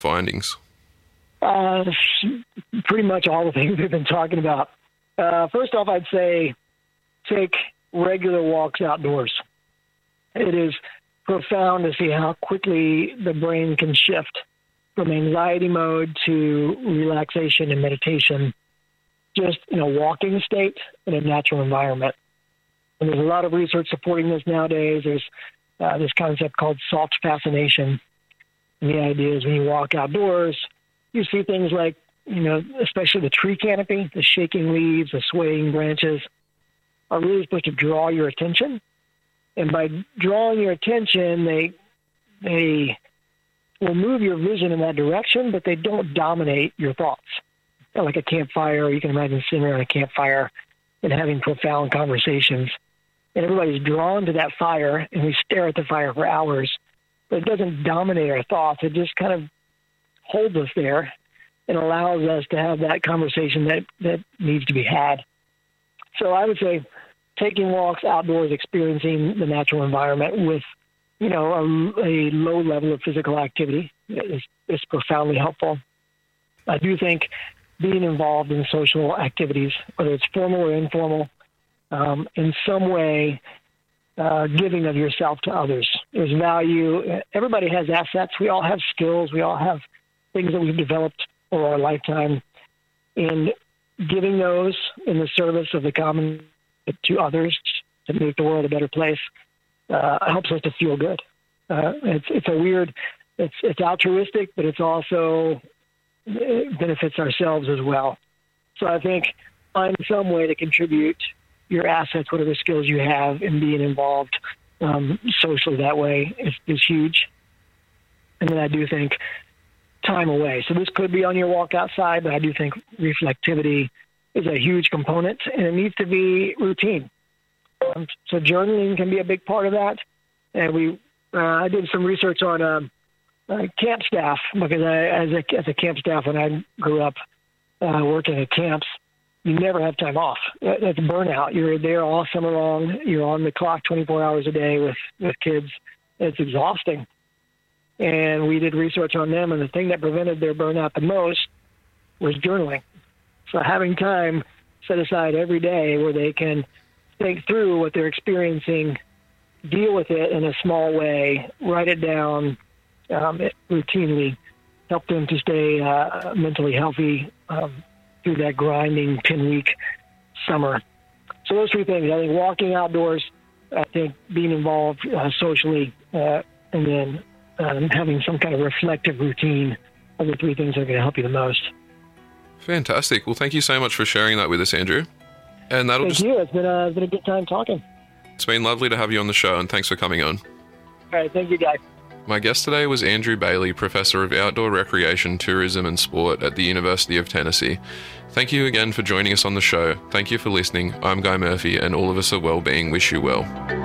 findings? Pretty much all the things we've been talking about. First off, I'd say take regular walks outdoors. It is profound to see how quickly the brain can shift from anxiety mode to relaxation and meditation just in a walking state in a natural environment. And there's a lot of research supporting this nowadays. There's this concept called soft fascination. And the idea is when you walk outdoors, you see things like, especially the tree canopy, the shaking leaves, the swaying branches are really supposed to draw your attention. And by drawing your attention, they will move your vision in that direction, but they don't dominate your thoughts. Like a campfire, you can imagine sitting around a campfire and having profound conversations. And everybody's drawn to that fire, and we stare at the fire for hours. But it doesn't dominate our thoughts. It just kind of holds us there and allows us to have that conversation that needs to be had. So I would say taking walks outdoors, experiencing the natural environment with, a low level of physical activity is profoundly helpful. I do think being involved in social activities, whether it's formal or informal, in some way, giving of yourself to others. There's value. Everybody has assets. We all have skills. We all have things that we've developed over our lifetime. And giving those in the service of the common to others to make the world a better place helps us to feel good. It's altruistic, but it's also, it benefits ourselves as well. So I think find some way to contribute your assets, whatever skills you have, and being involved socially that way is huge. And then I do think time away. So this could be on your walk outside, but I do think reflectivity is a huge component, and it needs to be routine. So journaling can be a big part of that. And I did some research on camp staff, because as a camp staff, when I grew up working at camps, you never have time off. That's burnout. You're there all summer long. You're on the clock 24 hours a day with kids. It's exhausting. And we did research on them, and the thing that prevented their burnout the most was journaling. So having time set aside every day where they can think through what they're experiencing, deal with it in a small way, write it down routinely, help them to stay mentally healthy through that grinding 10-week summer. So those three things, I think walking outdoors, I think being involved socially, and then having some kind of reflective routine are the three things that are going to help you the most. Fantastic. Well, thank you so much for sharing that with us, Andrew. And Thank you. It's been a good time talking. It's been lovely to have you on the show, and thanks for coming on. All right. Thank you, guys. My guest today was Andrew Bailey, Professor of Outdoor Recreation, Tourism and Sport at the University of Tennessee. Thank you again for joining us on the show. Thank you for listening. I'm Guy Murphy, and all of us at Wellbeing wish you well.